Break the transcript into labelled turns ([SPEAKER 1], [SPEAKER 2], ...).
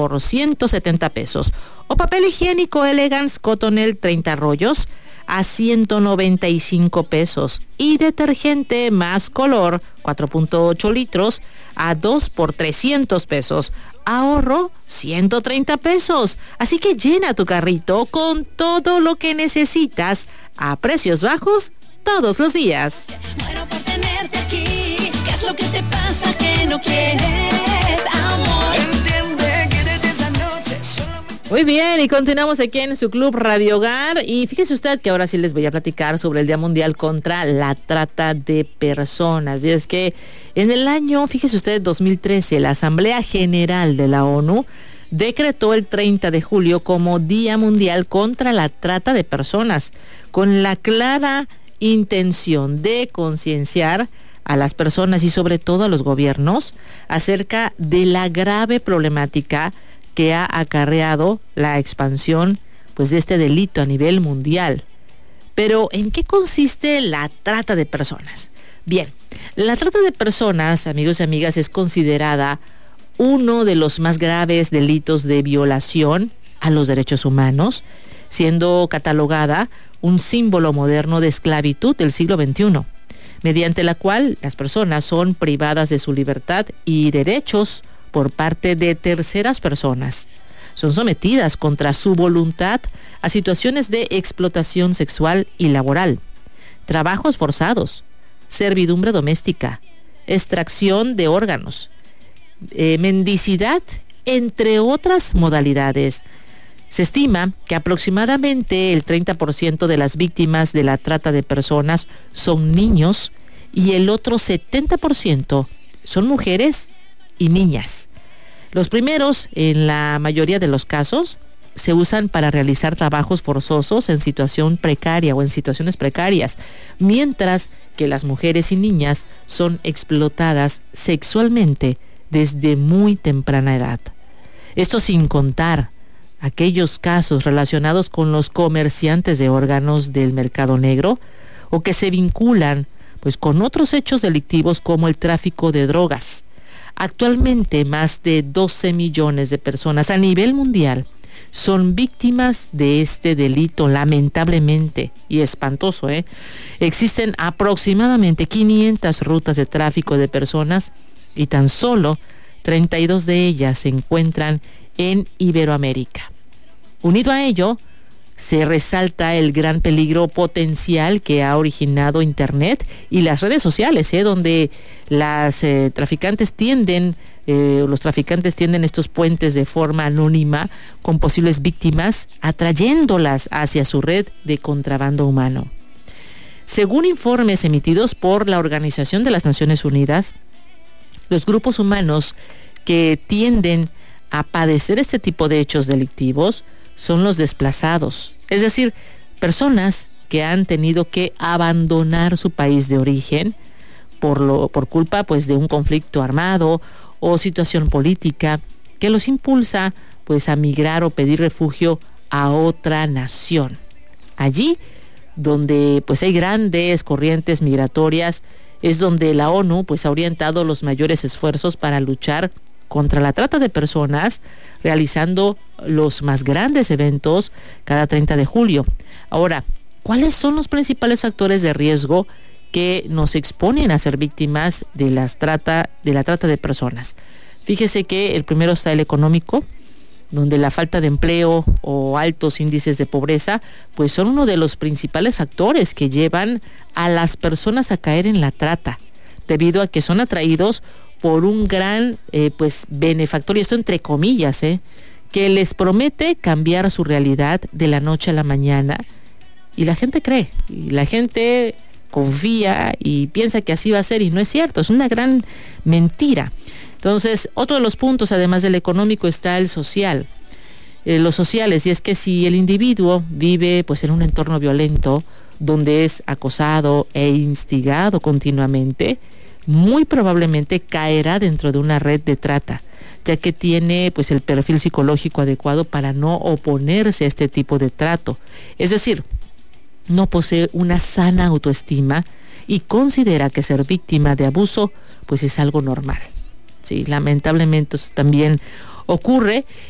[SPEAKER 1] por 170 pesos. O papel higiénico Elegance Cottonelle 30 rollos a 195 pesos. Y detergente Más Color 4.8 litros a 2 por 300 pesos. Ahorro 130 pesos. Así que llena tu carrito con todo lo que necesitas a precios bajos todos los días.
[SPEAKER 2] Muero por tenerte aquí. ¿Qué es lo que te pasa que no quieres amor? Entiende que desde esa noche solamente...
[SPEAKER 1] Muy bien, y continuamos aquí en su Club Radio Hogar. Y fíjese usted que ahora sí les voy a platicar sobre el Día Mundial contra la Trata de Personas. Y es que en el año, fíjese usted, 2013, la Asamblea General de la ONU decretó el 30 de julio como Día Mundial contra la Trata de Personas, con la clara intención de concienciar a las personas y sobre todo a los gobiernos acerca de la grave problemática que ha acarreado la expansión pues de este delito a nivel mundial. Pero ¿en qué consiste la trata de personas? Bien, la trata de personas, amigos y amigas, es considerada uno de los más graves delitos de violación a los derechos humanos, siendo catalogada un símbolo moderno de esclavitud del siglo XXI, mediante la cual las personas son privadas de su libertad y derechos por parte de terceras personas. Son sometidas contra su voluntad a situaciones de explotación sexual y laboral, trabajos forzados, servidumbre doméstica, extracción de órganos, mendicidad, entre otras modalidades. Se estima que aproximadamente el 30% de las víctimas de la trata de personas son niños y el otro 70% son mujeres y niñas. Los primeros, en la mayoría de los casos, se usan para realizar trabajos forzosos en situación precaria o en situaciones precarias, mientras que las mujeres y niñas son explotadas sexualmente desde muy temprana edad. Esto sin contar aquellos casos relacionados con los comerciantes de órganos del mercado negro o que se vinculan pues con otros hechos delictivos como el tráfico de drogas. Actualmente más de 12 millones de personas a nivel mundial son víctimas de este delito, lamentablemente, y espantoso, Existen aproximadamente 500 rutas de tráfico de personas y tan solo 32 de ellas se encuentran en Iberoamérica. Unido a ello, se resalta el gran peligro potencial que ha originado Internet y las redes sociales, donde los traficantes tienden estos puentes de forma anónima con posibles víctimas, atrayéndolas hacia su red de contrabando humano. Según informes emitidos por la Organización de las Naciones Unidas, los grupos humanos que tienden a padecer este tipo de hechos delictivos son los desplazados, es decir, personas que han tenido que abandonar su país de origen por culpa pues de un conflicto armado o situación política que los impulsa pues a migrar o pedir refugio a otra nación. Allí donde pues hay grandes corrientes migratorias es donde la ONU pues ha orientado los mayores esfuerzos para luchar contra la trata de personas, realizando los más grandes eventos cada 30 de julio. Ahora, ¿cuáles son los principales factores de riesgo que nos exponen a ser víctimas de la trata de personas? Fíjese que el primero está el económico, donde la falta de empleo o altos índices de pobreza, pues son uno de los principales factores que llevan a las personas a caer en la trata, debido a que son atraídos por un gran benefactor, y esto entre comillas, que les promete cambiar su realidad de la noche a la mañana, y la gente cree, y la gente confía y piensa que así va a ser, y no es cierto, es una gran mentira. Entonces, otro de los puntos, además del económico, está el social, los sociales, y es que si el individuo vive pues en un entorno violento, donde es acosado e instigado continuamente, muy probablemente caerá dentro de una red de trata, ya que tiene pues el perfil psicológico adecuado para no oponerse a este tipo de trato. Es decir, no posee una sana autoestima y considera que ser víctima de abuso pues es algo normal. Sí, lamentablemente eso también ocurre.